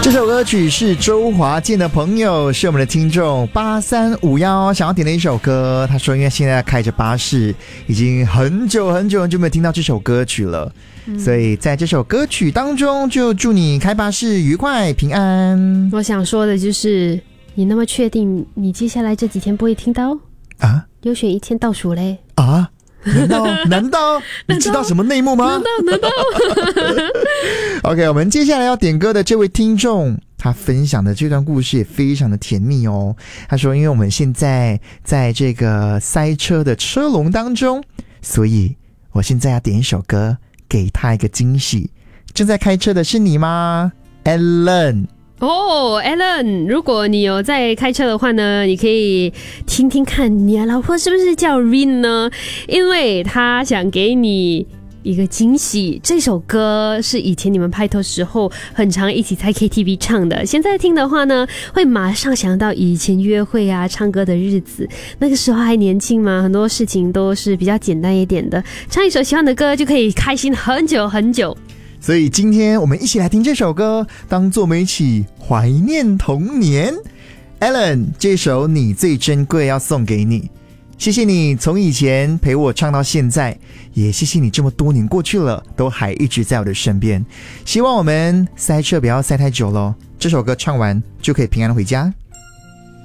这首歌曲是周华健的朋友，是我们的听众8351想要点的一首歌。他说因为现在开着巴士，已经很久没有听到这首歌曲了，所以在这首歌曲当中就祝你开巴士愉快平安。 我想说的就是你那么确定你接下来这几天不会听到啊？ 优选一天倒数嘞啊？难道你知道什么内幕吗？ 难道 OK， 我们接下来要点歌的这位听众，他分享的这段故事也非常的甜蜜哦。他说因为我们现在在这个塞车的车龙当中，所以我现在要点一首歌给他一个惊喜。正在开车的是你吗 Alan？ Alan， 如果你有在开车的话呢，你可以听听看你的老婆是不是叫 Rin 呢？因为她想给你一个惊喜。这首歌是以前你们拍拖时候很常一起在 KTV 唱的，现在听的话呢，会马上想到以前约会啊、唱歌的日子。那个时候还年轻嘛，很多事情都是比较简单一点的，唱一首喜欢的歌就可以开心很久很久。 所以今天我们一起来听这首歌，当作我们一起怀念童年。 Alan， 这首你最珍贵要送给你，谢谢你从以前陪我唱到现在，也谢谢你这么多年过去了都还一直在我的身边。希望我们塞车不要塞太久咯，这首歌唱完就可以平安回家。